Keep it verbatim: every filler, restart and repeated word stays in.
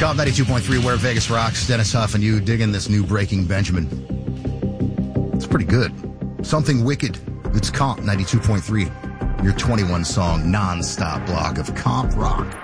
Comp ninety-two point three, where Vegas rocks. Dennis Huff and you digging this new Breaking Benjamin. It's pretty good. Something Wicked. It's Comp ninety-two point three. Your twenty-one song non-stop block of comp rock.